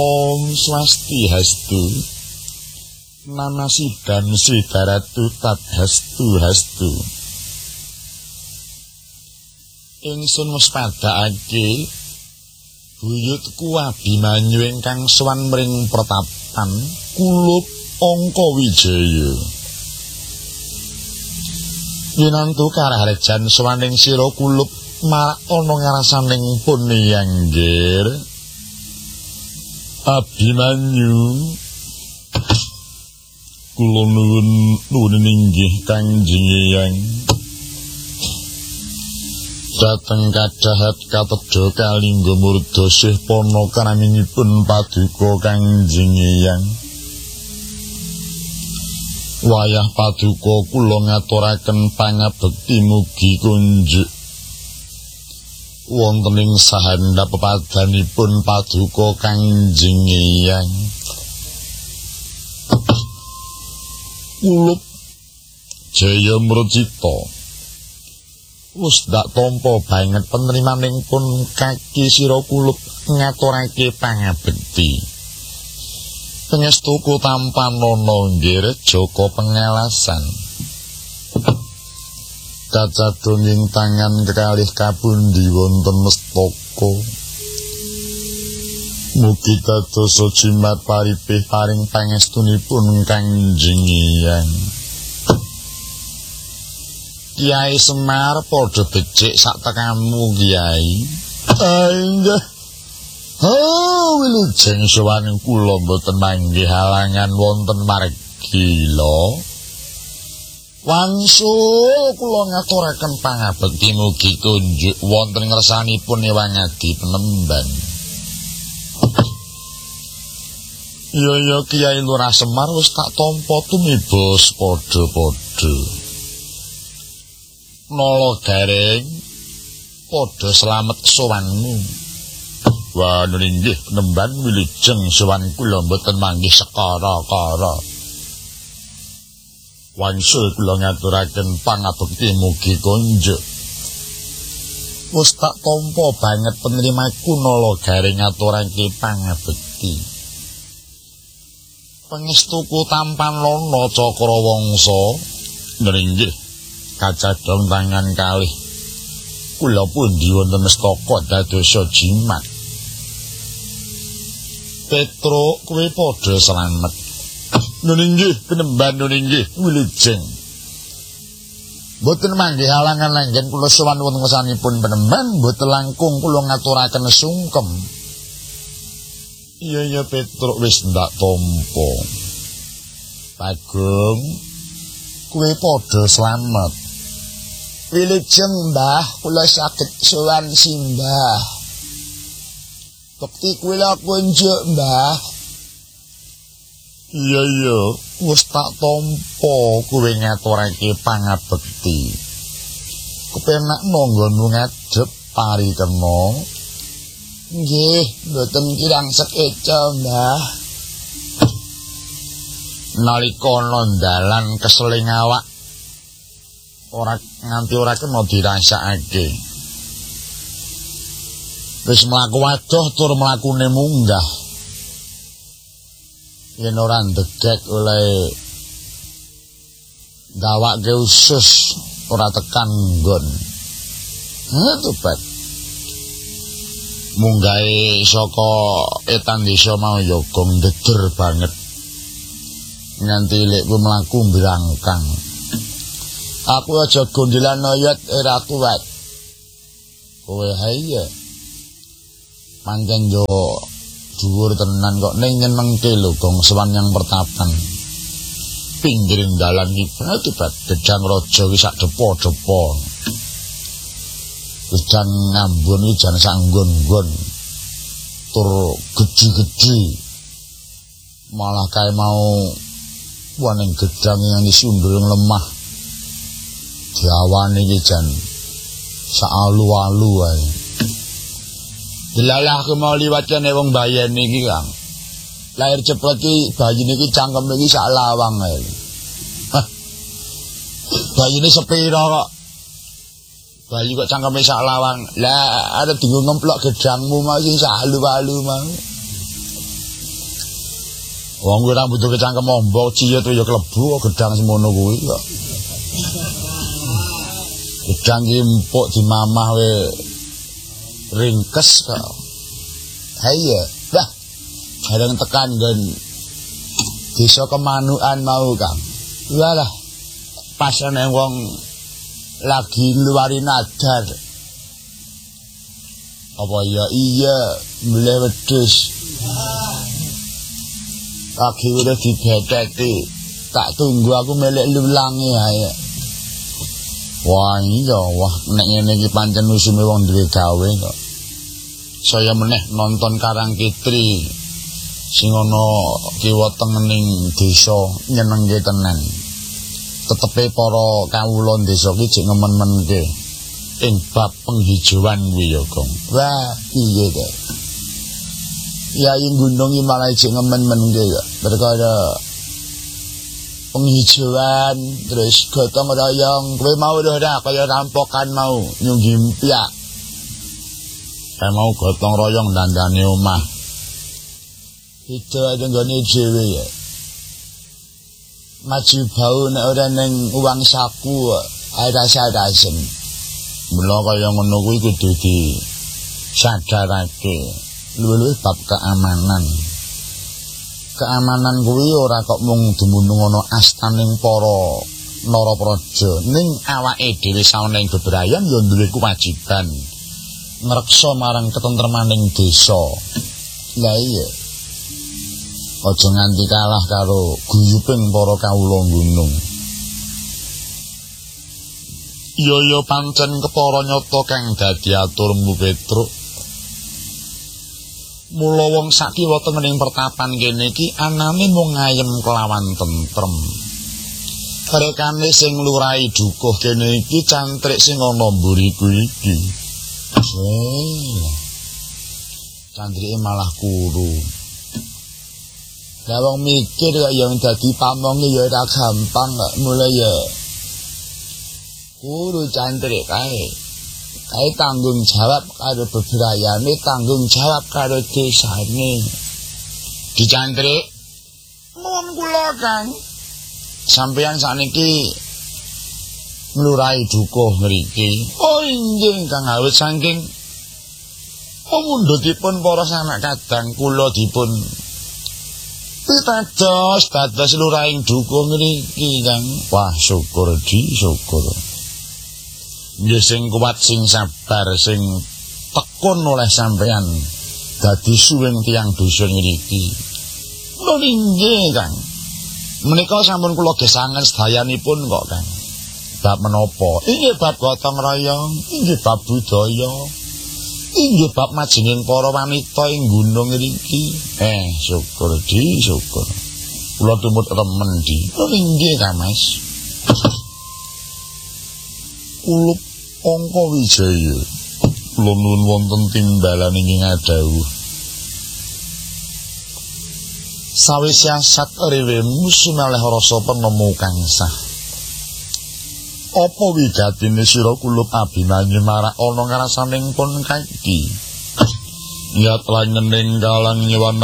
Om Swastiastu. Nama Sidam Sidaratu Tadhastu. Ingsun wis padhakake buyutku Abimanyu ingkang sowan mring pratapan Kulup Angka Wijaya. Winantu karaharjan sowaning sira Kulup marak ana ngarasaning punyanggir Abimanyu. Kula nuwun inggih Kangjeng Eyang. Dateng kadhahat katedha kalingga murda sih pana karaminipun paduka Kangjeng Eyang. Wayah paduka kula ngaturaken pangabekti mugi kunjuk wonten ing sahandhap pepadanipun paduka Kangjeng Eyang. Kulup Jaya Mrcita wis dak tampa banget penerimanipun kaki sira Kulup ngaturake pangabekti. Pangestuku tampanana nggih Joko Pengalasan. Kacadhong ing tangan kekalih kapundi wonten mestaka. Mugi dadosa jimat paripih paring pangestunipun Kangjeng Eyang. Kiai Semar padha becik sak tekamu Kiai. Nggih. Wilujeng sowan kula mboten manggih halangan wonten margila. Wangsul kula ngaturaken pangabekti mugi kunjuk wonten ngersanipun Ewang Adi Penemban. Ya Kiai Lurah Semar wis tak tampa tumibos padha-padha. Nala Gareng padha slamet sowanmu. Wah nggih Penemban wilujeng sowan kula mboten manggih sekara-kara. Wangsul kula ngaturaken pangabekti mugi kunjuk. Wis tak tampa banget penerimaku Nala Gareng ngaturake pangabekti. Pangestuku tampan lono Cakrawangsa nggih kacadhong tangan kalih kula pundi wonten mestaka dadosa jimat. Petro kowe padha slamet. Nggih Penemban nggih wilujeng. Boten manggih halangan langgen kula sowan wonten ngersanipun Penemban boten langkung kula ngaturaken sungkem. Iya Petruk wis ndak tampa. Bagong kowe padha slamet. Wilujeng Mbah, kula saged sowan Simbah. Bekti kula kunjuk Mbah. Iya, wis tak tampa kowe ngaturake pangabekti. Kepenak nanggomu ngadhep parikena. Nggih, mboten kirang sekeca, Mbah. Nalika ana dalan keseling awak ora kena dirasakake. Wis mlaku wadoh tur mlakune munggah. Yen ora ndegek oleh gawake usus ora tekan nggon. Tobat. Munggahe saka etan desa mau ya gong deder banget. Nganti lekku mlaku mbrangkang. Aku aja gondelan oyot ora kuat. Kowe hae. Pancen yo dhuwur tenan kok ning nyenengke lho gong sowan yang pertapan. Pinggiring dalan iki tobat Gedang Raja wis sak depo-depo. Gedang ngambun iki jan sak nggon-nggon. Tur gedhi-gedhi. Malah kae mau waning gedang yang disundul lemah. Diawane iki jan sak alu-alu ae. Delalah aku mau liwat kene wong bayen iki, Kang. Lahir cepet iki bayine iki cangkeme iki sak lawang ae. Bayine sepira kok? Bayi kok cangkeme sak lawang. Lah arep dienggo ngemplok gedangmu mau sing sak alu-alu mau. Wong kuwi rambut kecangkem ombok ciyet ya klebu gedang semono kuwi kok. Gedang ki empuk dimamah we ringkes kok. Ha iya, dah. Bareng tekan nggon desa Kemanukan mau, Kang. Walah. Pas ana wong lagi luari nadar. Apa ya iya mulai wedhus. Lagi udah dibeteti. Tak tunggu aku melek lulange ae. Wah iya, wah nek ngene iki pancen usume wong duwe gawe kok. Saya meneh nonton Karang Kitri sing ana kiwa tengening desa nyenengke tenan. Tetepe para kawula desa iki jek ngemen-menke ing bab penghijauan kuwi ya, Gong. Wah, piye to? Yai Gunung iki malah jek ngemen-menke ya. Perkara penghijauan terus gotong royong kowe mau ora kaya rampokan mau nyunggi mpiak. Mau gotong royong dandane omah. Itu aja nggone dhewe ya. Maju bau nek ora ning uang saku rasa-rasen. Mula kaya ngono kuwi kudu di sadarake. Luwih bab keamanan. Keamanan kuwi ora kok mung dumunung ana astaning para narapraja, ning awake dhewe saweneng bebrayan ya duwe kewajiban ngreksa marang ketentremaning desa. Lah iya. Aja nganti kalah karo guyuping para kawula gunung. Iya pancen kepara nyata kang dadi aturmu Petruk. Mula wong sak kiwa tengening pertapan kene iki anane mung ngayem kelawan tentrem. Rekane sing lurai dukuh kene iki cantrik sing ana mburiku iki. Cantrike malah kuru. Lah wong mikir kok yang dadi pamonge ya ora gampang kok mulai ya. Kuru cantrik kae. Kae tanggung jawab karo bebrayane, tanggung jawab karo desane. Dicantrik nuwun kula Kang. Sampeyan sakniki nglurai dukuh mriki. Oh inggih Kang awit saking pemundhutipun para sanak kadang kula dipun dados lurahing dukuh mriki Kang. Wah syukur syukur. Nggih sing kuat sing sabar sing tekun oleh sampeyan dadi suwing tiyang dusun mriki. Lho nggih Kang. Menika sampun kula gesangen sedayanipun kok Kang. Bab menapa? Inggih bab gotong royong, inggih bab budaya, inggih bab majenging para wanita ing gunung mriki. Syukur syukur. Kula tumut remen di. Lho nggih Kang Mas. Kulup Angka Wijaya. Kula nuwun wonten timbalan ingkang adhawuh. Sawise asat rewemu sumeleh rasa penemu kang sah. Apa wigatine sira kulup Abimanyu marak ana ngrasaning pun kaiki? Niat lan ngening kalang nyewana